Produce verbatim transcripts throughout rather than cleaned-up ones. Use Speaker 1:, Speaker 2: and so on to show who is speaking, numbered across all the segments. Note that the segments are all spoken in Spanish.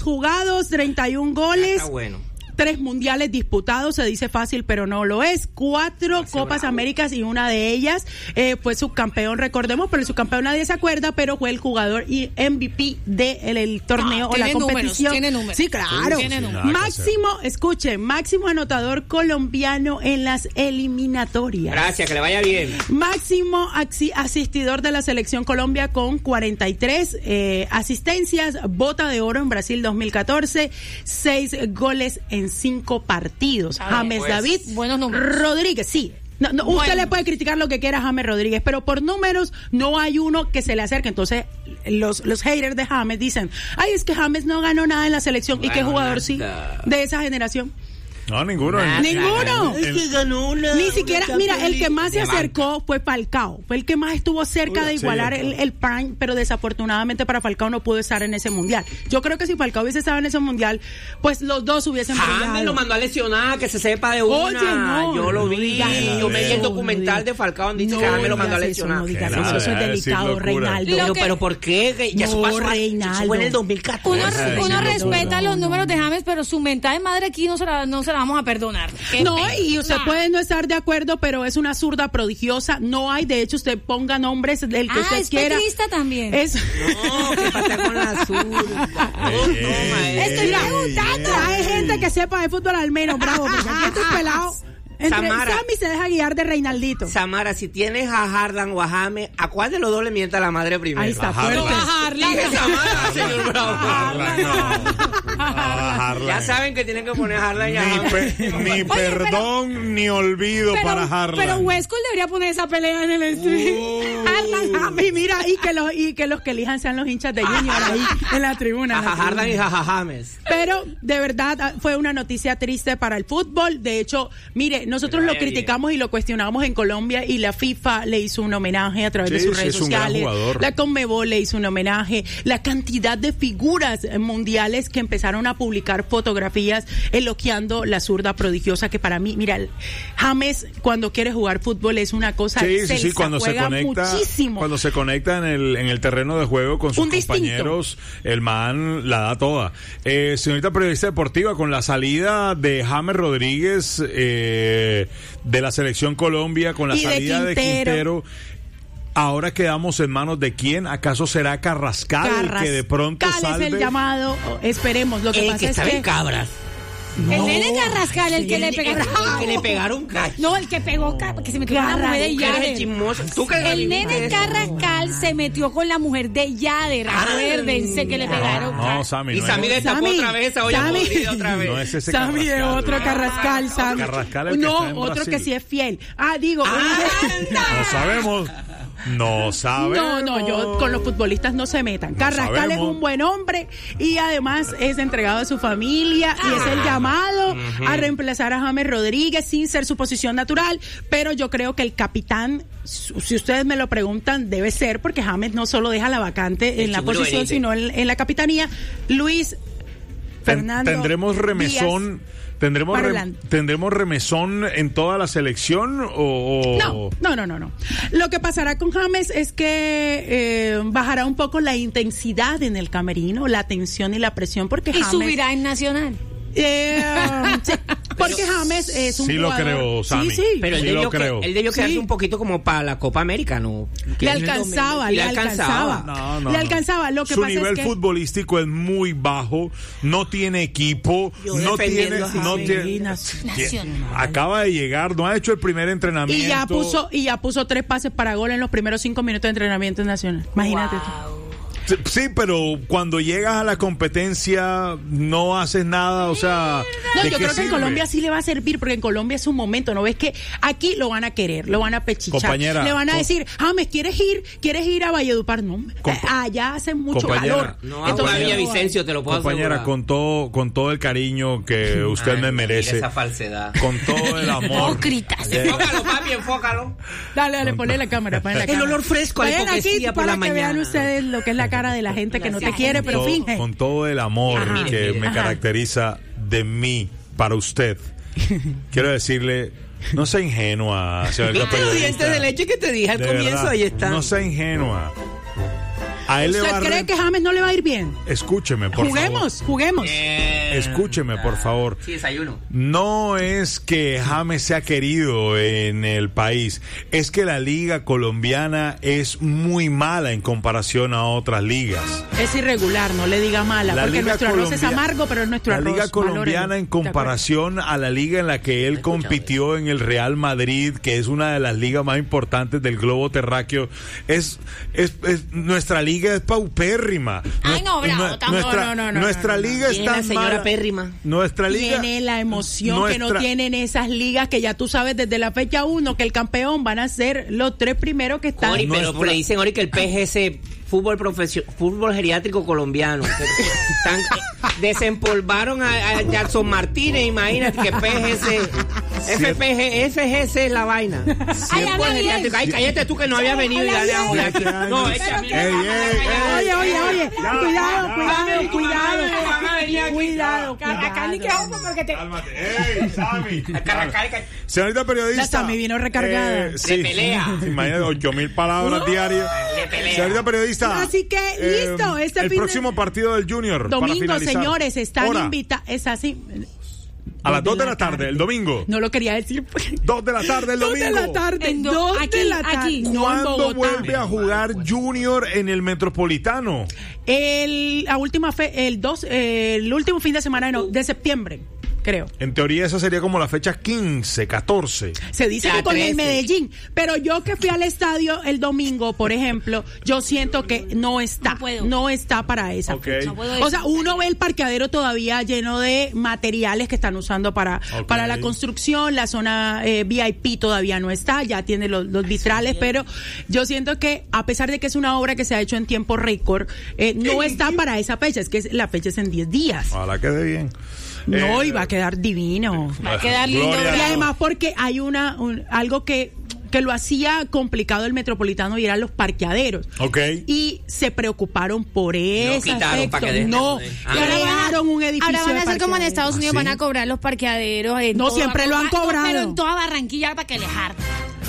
Speaker 1: jugados, treinta y un goles.
Speaker 2: Está bueno.
Speaker 1: Tres mundiales disputados, se dice fácil, pero no lo es. Cuatro Hace Copas bravo. Américas y una de ellas eh, fue subcampeón, recordemos, pero el subcampeón nadie se acuerda, pero fue el jugador y M V P del de el torneo ah, o la competición.
Speaker 3: Tiene números.
Speaker 1: Sí, claro.
Speaker 3: Sí, tiene números.
Speaker 1: Máximo, escuche, máximo anotador colombiano en las eliminatorias.
Speaker 2: Gracias, que le vaya bien.
Speaker 1: Máximo asistidor de la selección Colombia con cuarenta y tres eh, asistencias, bota de oro en Brasil dos mil catorce, seis goles en cinco partidos. Ah, James pues, David
Speaker 3: buenos números.
Speaker 1: Rodríguez, sí. No, no, bueno. Usted le puede criticar lo que quiera a James Rodríguez, pero por números no hay uno que se le acerque. Entonces, los, los haters de James dicen, ay, es que James no ganó nada en la selección. Bueno, ¿y qué jugador sí de esa generación?
Speaker 4: No, ninguno.
Speaker 1: Nah, ninguno.
Speaker 2: Es que ganó una,
Speaker 1: Ni siquiera, mira, el que más se acercó fue Falcao. Fue el que más estuvo cerca Uy, de igualar sí, el, el prime, pero desafortunadamente para Falcao no pudo estar en ese mundial. Yo creo que si Falcao hubiese estado en ese mundial, pues los dos hubiesen brillado.
Speaker 2: James lo mandó a lesionar, que se sepa de una.
Speaker 1: Oye, no,
Speaker 2: yo lo vi.
Speaker 1: No,
Speaker 2: yo me vi el documental de Falcao donde dice no, que James lo mandó a lesionar.
Speaker 1: No digas eso, eso es delicado, Reinaldo.
Speaker 2: Pero, pero ¿por qué? Ya
Speaker 1: no,
Speaker 2: eso pasó,
Speaker 1: Reinaldo.
Speaker 2: Eso fue en el dos mil catorce.
Speaker 3: Uno, uno respeta los números de James, pero su mentada de madre aquí no se la, no se la vamos a perdonar.
Speaker 1: Qué no, pena. Y usted puede no estar de acuerdo, pero es una zurda prodigiosa. No hay, de hecho, usted ponga nombres del que
Speaker 3: ah,
Speaker 1: usted
Speaker 3: es
Speaker 1: quiera.
Speaker 3: petrista también.
Speaker 1: Es...
Speaker 2: No, que pasa con la zurda. No, no,
Speaker 1: estoy preguntando. Hay gente que sepa de fútbol al menos, bravo, porque aquí estos pelados. Entre
Speaker 2: Samara,
Speaker 1: Sammy se deja guiar de Reinaldito.
Speaker 2: Samara, si tienes a Harlan o a James, ¿a cuál de los dos le mienta la madre primero?
Speaker 1: Ahí está fuerte.
Speaker 3: A Harlan.
Speaker 2: Dije Samara, señor Bravo.
Speaker 4: Harlan, no. Harlan.
Speaker 2: Ya saben que tienen que poner a Harlan y a
Speaker 4: Ni, pe, ni Oye, perdón pero, ni olvido
Speaker 3: pero,
Speaker 4: para Harlan.
Speaker 3: Pero Huesco debería poner esa pelea en el stream.
Speaker 1: Uh, Harlan, James, mira, y que los y que los que elijan sean los hinchas de Junior ahí en la tribuna.
Speaker 2: A Harlan y a James.
Speaker 1: Pero de verdad fue una noticia triste para el fútbol. De hecho, mire, nosotros lo criticamos y lo cuestionamos en Colombia y la FIFA le hizo un homenaje a través sí, de sus redes sociales. La Conmebol le hizo un homenaje. La cantidad de figuras mundiales que empezaron a publicar fotografías elogiando la zurda prodigiosa que para mí, mira, James cuando quiere jugar fútbol es una cosa
Speaker 4: sí,
Speaker 1: excelsa,
Speaker 4: sí, sí, cuando
Speaker 1: juega
Speaker 4: se conecta,
Speaker 1: muchísimo.
Speaker 4: Cuando se conecta en el en el terreno de juego con sus un compañeros, distinto. El man la da toda. Eh, señorita periodista deportiva, con la salida de James Rodríguez eh, de la selección Colombia, con la y salida de Quintero. de Quintero, ahora quedamos en manos de quién. ¿Acaso será Carrascal, Carrascal el que de pronto salve?
Speaker 1: Es el llamado, esperemos. Lo que
Speaker 2: el
Speaker 1: pasa
Speaker 2: que
Speaker 1: es
Speaker 2: está
Speaker 1: que
Speaker 2: en Cabras.
Speaker 3: No. El nene Carrascal, el que
Speaker 2: el,
Speaker 3: le pegaron.
Speaker 2: El, el que le pegaron cacho.
Speaker 3: No, el que pegó, que se metió con la mujer de Yader. El nene Carrascal se metió con la mujer de Yader. Acuérdense que le pegaron.
Speaker 4: No, no, Sammy.
Speaker 2: Y
Speaker 4: no
Speaker 2: Sammy destapó otra vez esa olla podrida otra vez.
Speaker 4: No es ese
Speaker 1: Sammy de otro Carrascal, Sammy.
Speaker 4: Carrascal el que
Speaker 1: no,
Speaker 4: está en
Speaker 1: otro
Speaker 4: Brasil.
Speaker 1: que sí es fiel. Ah, digo.
Speaker 4: No sabemos. No sabemos.
Speaker 1: No, no, yo con los futbolistas no se metan. No Carrascal sabemos. Es un buen hombre y además es entregado a su familia y es el llamado uh-huh. a reemplazar a James Rodríguez sin ser su posición natural, pero yo creo que el capitán, si ustedes me lo preguntan, debe ser, porque James no solo deja la vacante en la posición, sino en, en la capitanía. Luis Fernando
Speaker 4: Tendremos remesón
Speaker 1: Díaz.
Speaker 4: ¿Tendremos, re, ¿Tendremos remesón en toda la selección? O, o...
Speaker 1: No, no, no, no, no. Lo que pasará con James es que eh, bajará un poco la intensidad en el camerino, la tensión y la presión, porque
Speaker 3: y
Speaker 1: James...
Speaker 3: subirá en Nacional.
Speaker 1: Eh, sí, porque James es un
Speaker 4: sí
Speaker 1: jugador.
Speaker 4: Sí lo creo, Sammy.
Speaker 1: Sí, sí.
Speaker 2: Pero él
Speaker 4: sí
Speaker 2: debió,
Speaker 4: lo creo.
Speaker 2: Que, él debió quedarse sí. un poquito como para la Copa América, ¿no?
Speaker 1: Le alcanzaba, le, le alcanzaba. alcanzaba. No, no, le alcanzaba. Lo que
Speaker 4: Su
Speaker 1: pasa
Speaker 4: nivel
Speaker 1: es que...
Speaker 4: futbolístico es muy bajo, no tiene equipo,
Speaker 2: Yo
Speaker 4: no tiene... No tiene
Speaker 3: Nacional.
Speaker 4: Acaba de llegar, no ha hecho el primer entrenamiento.
Speaker 1: Y ya puso, y ya puso tres pases para gol en los primeros cinco minutos de entrenamiento nacional. Imagínate
Speaker 3: wow.
Speaker 1: tú.
Speaker 4: Sí, pero cuando llegas a la competencia no haces nada, o sea...
Speaker 1: No,
Speaker 4: ¿de
Speaker 1: yo
Speaker 4: qué
Speaker 1: creo que
Speaker 4: sirve?
Speaker 1: en Colombia sí le va a servir, porque en Colombia es un momento, ¿no ves que aquí lo van a querer, lo van a pechichar?
Speaker 4: Compañera,
Speaker 1: le van a
Speaker 4: com-
Speaker 1: decir, James, ¿quieres ir? ¿Quieres ir a Valledupar? No,
Speaker 4: Compa-
Speaker 1: allá hace mucho
Speaker 4: compañera,
Speaker 1: calor.
Speaker 2: No,
Speaker 1: Entonces,
Speaker 2: a Villavicencio, te lo puedo
Speaker 4: Compañera,
Speaker 2: asegurar.
Speaker 4: con todo, con todo el cariño que usted
Speaker 2: Ay,
Speaker 4: me merece,
Speaker 2: esa falsedad.
Speaker 4: con todo el amor...
Speaker 3: Hipócritas.
Speaker 4: eh,
Speaker 2: Enfócalo, papi, enfócalo.
Speaker 1: Dale, dale, ponle la cámara, ponle la cámara.
Speaker 2: El olor fresco a la
Speaker 1: Vayan aquí
Speaker 2: hipocresía por
Speaker 1: para
Speaker 2: la
Speaker 1: que
Speaker 2: mañana.
Speaker 1: vean ustedes lo que es la cara de la gente que no te quiere, pero
Speaker 4: todo-
Speaker 1: finge.
Speaker 4: con todo el amor
Speaker 1: Ajá.
Speaker 4: que
Speaker 2: Mire,
Speaker 4: me
Speaker 1: ajá.
Speaker 4: caracteriza de mí para usted, quiero decirle, no sea ingenua, señorita
Speaker 2: ¿Viste los
Speaker 4: periodista.
Speaker 2: dientes de leche que te dije al
Speaker 4: De
Speaker 2: comienzo?
Speaker 4: verdad,
Speaker 2: Ahí están.
Speaker 4: no sea ingenua. A él
Speaker 1: ¿Usted
Speaker 4: le va
Speaker 1: cree
Speaker 4: re...
Speaker 1: que James no le va a ir bien?
Speaker 4: Escúcheme, por
Speaker 1: juguemos,
Speaker 4: favor.
Speaker 1: Juguemos,
Speaker 2: eh,
Speaker 4: Escúcheme, por favor.
Speaker 2: Sí, desayuno.
Speaker 4: No es que James sea querido en el país, es que la liga colombiana es muy mala en comparación a otras ligas.
Speaker 1: Es irregular, no le diga mala,
Speaker 4: La
Speaker 1: porque
Speaker 4: liga
Speaker 1: nuestro arroz
Speaker 4: Colombia...
Speaker 1: es amargo, pero es nuestro
Speaker 4: la
Speaker 1: arroz.
Speaker 4: liga colombiana
Speaker 1: valórenlo.
Speaker 4: en comparación a la liga en la que él compitió en el Real Madrid, que es una de las ligas más importantes del globo terráqueo, es, es, es nuestra liga es paupérrima.
Speaker 3: Ay, no, bravo,
Speaker 4: Nuestra,
Speaker 3: tampoco.
Speaker 4: nuestra,
Speaker 1: No, no, no,
Speaker 4: nuestra
Speaker 1: no, no, no.
Speaker 4: liga
Speaker 2: Tiene
Speaker 4: está
Speaker 2: la señora
Speaker 4: mala.
Speaker 2: pérrima.
Speaker 4: Nuestra liga
Speaker 1: Tiene la emoción
Speaker 4: nuestra...
Speaker 1: que no tienen esas ligas que ya tú sabes desde la fecha uno que el campeón van a ser los tres primeros que están.
Speaker 2: Ori, pero
Speaker 4: Nuestra...
Speaker 2: le dicen ahora que el P G S fútbol profesional, fútbol geriátrico colombiano. Están, desempolvaron a, a Jackson Martínez, imagínate que P G S, F P G, F G C es la vaina.
Speaker 3: Ay,
Speaker 2: Fútbol geriátrico. Ay, cállate tú que no habías venido y dale a joder aquí. No, échame.
Speaker 1: Oye, oye, oye, cuidado, cuidado, cuidado, cuidado.
Speaker 3: Acá ni que ojo porque te...
Speaker 4: Cálmate. ¡Ey, Sammy! Señorita periodista.
Speaker 1: La Sammy vino recargada.
Speaker 4: Eh, sí,
Speaker 2: De pelea.
Speaker 4: Imagínate, ocho mil palabras diarias.
Speaker 2: De pelea.
Speaker 4: Señorita periodista.
Speaker 1: Así que, listo, este
Speaker 4: El
Speaker 1: fin de-
Speaker 4: próximo partido del Junior. para
Speaker 1: Domingo,
Speaker 4: finalizar.
Speaker 1: señores, están
Speaker 4: Hora,
Speaker 1: invitados. Es así.
Speaker 4: A las dos de la tarde, el domingo.
Speaker 1: No lo quería decir.
Speaker 4: Dos de la tarde, el
Speaker 1: Dos
Speaker 4: domingo.
Speaker 1: de la tarde.
Speaker 3: En do-
Speaker 1: Dos
Speaker 3: aquí,
Speaker 1: de la tarde.
Speaker 3: aquí.
Speaker 1: No, en
Speaker 4: ¿Cuándo
Speaker 1: Bogotá.
Speaker 4: vuelve a jugar Junior en el Metropolitano?
Speaker 1: El, la última fe, el dos, eh, el último fin de semana de, no- de septiembre, creo.
Speaker 4: En teoría esa sería como la fecha quince, catorce.
Speaker 1: Se dice
Speaker 2: La
Speaker 1: que con el
Speaker 2: trece.
Speaker 1: Medellín, pero yo que fui al estadio el domingo, por ejemplo, yo siento que no está,
Speaker 3: No puedo.
Speaker 1: no está para esa
Speaker 4: Ok.
Speaker 1: fecha.
Speaker 3: No puedo
Speaker 1: O sea, uno ve el parqueadero todavía lleno de materiales que están usando para,
Speaker 4: Ok.
Speaker 1: para la construcción, la zona eh, V I P todavía no está, ya tiene los, los vitrales, pero yo siento que a pesar de que es una obra que se ha hecho en tiempo récord, eh, no está para esa fecha, es que es- la fecha es en diez días.
Speaker 4: Ojalá quede bien.
Speaker 1: No,
Speaker 4: Eh,
Speaker 1: y va a quedar divino.
Speaker 3: Va a quedar lindo,
Speaker 4: Gloria a
Speaker 3: bravo.
Speaker 1: Y
Speaker 4: Dios.
Speaker 1: además porque hay una un- algo que, que lo hacía complicado el Metropolitano y eran los parqueaderos.
Speaker 4: Ok.
Speaker 1: Y se preocuparon por ese
Speaker 2: quitaron
Speaker 1: aspecto.
Speaker 2: parqueaderos.
Speaker 1: No,
Speaker 2: Ah.
Speaker 1: crearon un edificio
Speaker 3: Ahora van
Speaker 1: de
Speaker 3: a hacer como en
Speaker 1: parqueaderos.
Speaker 3: Estados Unidos,
Speaker 4: ¿Ah,
Speaker 3: van
Speaker 4: sí?
Speaker 3: a cobrar los parqueaderos. En
Speaker 1: No,
Speaker 3: toda-
Speaker 1: siempre lo han
Speaker 3: no,
Speaker 1: cobrado.
Speaker 3: Pero en toda Barranquilla para que les harten.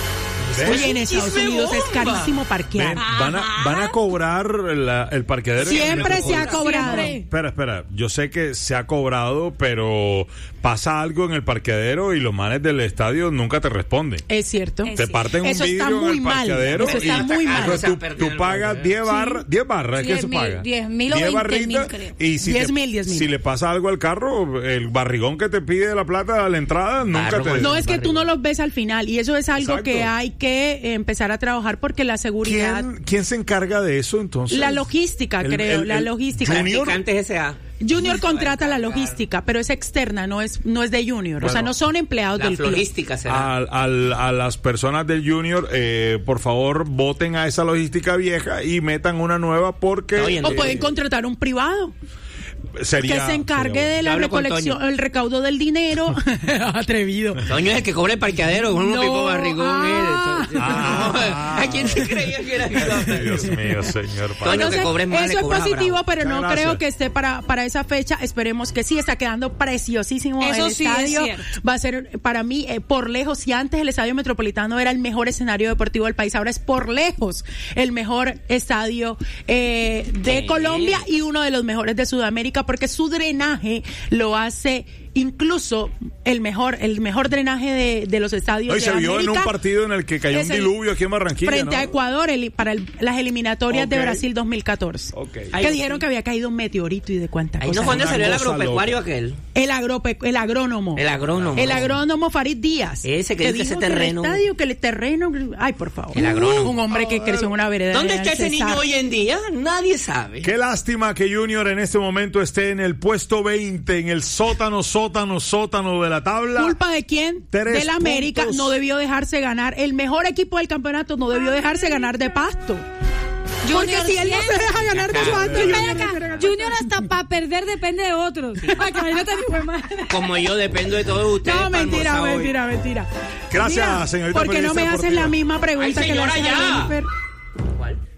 Speaker 1: Oye, en Estados
Speaker 2: chisme
Speaker 1: Unidos es
Speaker 2: bomba.
Speaker 1: carísimo
Speaker 4: Ven,
Speaker 1: parquear.
Speaker 4: van, a, van a cobrar la- el parqueadero. en el
Speaker 1: Siempre se ha
Speaker 4: Metropolitano.
Speaker 1: cobrado.
Speaker 3: Siempre.
Speaker 4: Espera, espera. Yo sé que se ha cobrado, pero pasa algo en el parqueadero y los manes del estadio nunca te responden.
Speaker 1: Es cierto.
Speaker 3: Es
Speaker 4: Te
Speaker 3: Sí.
Speaker 4: parten
Speaker 1: Eso
Speaker 4: un
Speaker 1: está
Speaker 4: vidrio en
Speaker 1: muy
Speaker 4: el
Speaker 1: mal.
Speaker 4: parqueadero
Speaker 1: Eso
Speaker 4: y
Speaker 1: está muy mal.
Speaker 4: entonces
Speaker 2: Se han
Speaker 4: tú,
Speaker 2: perdido
Speaker 4: tú
Speaker 2: el
Speaker 4: pagas
Speaker 2: parqueadero.
Speaker 4: diez barras, diez barras, ¿qué
Speaker 3: diez
Speaker 4: se
Speaker 3: mil,
Speaker 4: paga?
Speaker 3: diez mil o
Speaker 4: diez
Speaker 3: veinte mil,
Speaker 4: barritas,
Speaker 3: creo.
Speaker 4: y si
Speaker 1: diez
Speaker 4: te-
Speaker 1: mil, diez mil.
Speaker 4: si le pasa algo al carro, el barrigón que te pide la plata a la entrada nunca
Speaker 2: Barro,
Speaker 4: te...
Speaker 2: pues.
Speaker 1: No es que
Speaker 2: barrio.
Speaker 1: tú no los ves al final y eso es algo
Speaker 4: Exacto.
Speaker 1: que hay que eh, empezar a trabajar porque la seguridad,
Speaker 4: ¿Quién, ¿Quién se encarga de eso entonces?
Speaker 1: la logística,
Speaker 4: El-
Speaker 1: creo,
Speaker 4: el-
Speaker 1: la
Speaker 4: el
Speaker 1: logística.
Speaker 4: Junior.
Speaker 2: Picantes S A
Speaker 1: Junior contrata la logística, pero es externa, no es no es de Junior, o sea,
Speaker 4: Bueno,
Speaker 1: no son empleados
Speaker 2: La
Speaker 1: del club.
Speaker 2: florística será.
Speaker 4: Al- al- a las personas del Junior, eh, por favor, voten a esa logística vieja y metan una nueva porque
Speaker 2: Oye,
Speaker 1: O pueden contratar un privado
Speaker 4: sería
Speaker 1: que se encargue
Speaker 4: sería
Speaker 1: de la
Speaker 2: Yo hablo con
Speaker 1: recolección,
Speaker 2: Toño.
Speaker 1: el recaudo del dinero. Atrevido.
Speaker 2: Toño es el que cobra el parqueadero con un
Speaker 1: No,
Speaker 2: tipo barrigón.
Speaker 1: ah.
Speaker 2: él.
Speaker 4: Ah.
Speaker 2: ¿A quién se creía que era
Speaker 4: Ay, Dios mío, señor.
Speaker 2: Toño,
Speaker 1: Entonces,
Speaker 2: que cobren más, le
Speaker 1: eso es
Speaker 2: cobras
Speaker 1: positivo,
Speaker 2: bravo.
Speaker 1: pero no
Speaker 4: Muchas gracias.
Speaker 1: creo que esté para, para esa fecha. Esperemos que sí, está quedando preciosísimo
Speaker 3: Eso
Speaker 1: el
Speaker 3: sí es
Speaker 1: estadio.
Speaker 3: cierto.
Speaker 1: Va a ser para mí, eh, por lejos, si antes el Estadio Metropolitano era el mejor escenario deportivo del país, ahora es por lejos el mejor estadio eh, de
Speaker 2: ¿Qué?
Speaker 1: Colombia y uno de los mejores de Sudamérica, porque su drenaje lo hace incluso el mejor el mejor drenaje de, de los estadios
Speaker 4: Hoy
Speaker 1: de
Speaker 4: se vio en un
Speaker 1: América.
Speaker 4: partido en el que cayó
Speaker 1: Es
Speaker 4: un
Speaker 1: el-
Speaker 4: diluvio aquí en Barranquilla,
Speaker 1: frente
Speaker 4: ¿no?
Speaker 1: a Ecuador el- para el- las eliminatorias de
Speaker 4: Ok.
Speaker 1: Brasil dos mil catorce.
Speaker 4: Ok.
Speaker 1: Que
Speaker 2: Ay,
Speaker 1: dijeron que había caído un meteorito y de cuánta
Speaker 2: Ahí no
Speaker 1: cosa.
Speaker 2: fue donde
Speaker 4: Una
Speaker 2: salió el
Speaker 4: cosa
Speaker 2: agropecuario
Speaker 4: loca.
Speaker 2: aquel.
Speaker 1: El agrope, el agrónomo.
Speaker 2: El agrónomo.
Speaker 1: El agrónomo Farid Díaz.
Speaker 2: Ese que dice que ese
Speaker 1: dijo
Speaker 2: terreno-
Speaker 1: Que el estadio, que el terreno. Ay, por favor.
Speaker 2: El agrónomo.
Speaker 1: Un hombre que creció en una vereda.
Speaker 2: ¿Dónde
Speaker 1: de
Speaker 2: está ese
Speaker 1: Cesar.
Speaker 2: niño hoy en día? Nadie sabe.
Speaker 4: Qué lástima que Junior en este momento esté en el puesto veinte, en el sótano, sótano, sótano de la tabla.
Speaker 1: ¿Culpa de quién?
Speaker 4: Tres
Speaker 1: Del América.
Speaker 4: puntos.
Speaker 1: No debió dejarse ganar. El mejor equipo del campeonato no debió dejarse ganar de Pasto. Porque
Speaker 3: Junior
Speaker 1: si él no se
Speaker 3: siempre-
Speaker 1: deja ganar de
Speaker 2: Acá.
Speaker 1: Pasto,
Speaker 3: Ven
Speaker 1: Junior
Speaker 3: acá,
Speaker 1: no se deja-
Speaker 3: Junior hasta para perder depende de otros. Para que imagínate mi fue madre.
Speaker 2: Como yo dependo de todos ustedes.
Speaker 1: No,
Speaker 2: para
Speaker 1: mentira,
Speaker 2: almorzar hoy.
Speaker 1: mentira, mentira.
Speaker 4: Gracias,
Speaker 1: Mira,
Speaker 4: señorita
Speaker 1: ¿por qué no me
Speaker 4: periodista
Speaker 1: hacen la
Speaker 4: deportiva.
Speaker 1: misma pregunta
Speaker 2: Ay,
Speaker 1: que le
Speaker 2: señora,
Speaker 1: hacen a
Speaker 2: ya.
Speaker 1: Jennifer?
Speaker 2: ¿Cuál?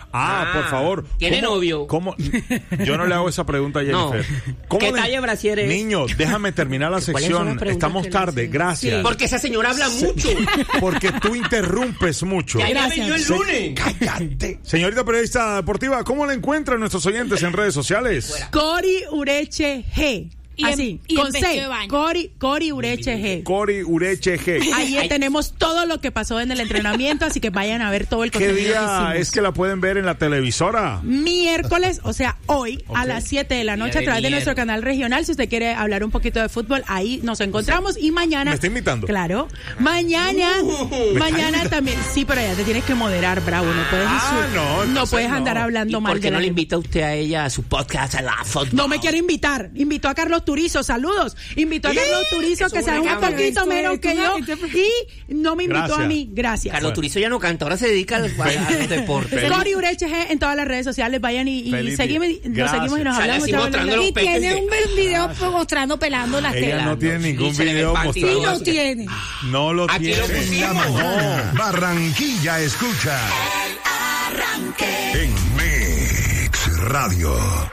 Speaker 4: Ah, ah, por favor.
Speaker 2: ¿Tiene
Speaker 4: ¿Cómo,
Speaker 2: novio?
Speaker 4: ¿Cómo? Yo no le hago esa pregunta a Jennifer.
Speaker 2: No.
Speaker 4: ¿Cómo
Speaker 2: ¿Qué
Speaker 4: le...
Speaker 2: talla brasier es?
Speaker 4: Niño, déjame terminar la sección. Estamos tarde, gracias.
Speaker 2: Sí. Porque esa señora habla mucho.
Speaker 4: Porque tú interrumpes mucho.
Speaker 2: Ya, ya venía el lunes.
Speaker 4: Cállate. Señorita periodista deportiva, ¿cómo la encuentran nuestros oyentes en redes sociales?
Speaker 1: Cori Ureche G.
Speaker 3: Y
Speaker 1: Así,
Speaker 3: en, y
Speaker 1: con C, Cori, Cori Ureche G.
Speaker 4: Cori Ureche G.
Speaker 1: Ahí Ay. tenemos todo lo que pasó en el entrenamiento, así que vayan a ver todo el
Speaker 4: ¿Qué
Speaker 1: contenido.
Speaker 4: día
Speaker 1: que hicimos.
Speaker 4: es que la pueden ver en la televisora?
Speaker 1: Miércoles, o sea, hoy okay. a las siete de la noche a través de nuestro canal regional. Si usted quiere hablar un poquito de fútbol, ahí nos encontramos. Y mañana.
Speaker 4: ¿Me está invitando?
Speaker 1: Claro. Mañana, uh, mañana también. Sí, pero ya te tienes que moderar, bravo. No puedes,
Speaker 4: ah, no,
Speaker 1: no puedes andar
Speaker 4: no.
Speaker 1: hablando mal.
Speaker 2: ¿Por qué no le invita usted a ella a su podcast a la fútbol?
Speaker 1: No me quiere invitar. Invitó a Carlos Turizo. Saludos. Invitó a Carlos Turizo, que sabe un poquito menos que yo, y no me invitó
Speaker 4: Gracias.
Speaker 1: a mí. Gracias.
Speaker 2: Carlos Turizo ya no canta, ahora se dedica a, a los deportes.
Speaker 1: Cori Ureche G en todas las redes sociales. Vayan y, y seguimos, nos seguimos y nos hablamos.
Speaker 3: Y tiene un video mostrando pelando las
Speaker 4: Ella
Speaker 3: telas.
Speaker 4: no tiene ningún video mostrando.
Speaker 3: Sí lo tiene.
Speaker 4: No lo
Speaker 2: Aquí
Speaker 4: tiene.
Speaker 2: lo pusimos.
Speaker 5: No. Barranquilla escucha. El arranque. En Mix Radio.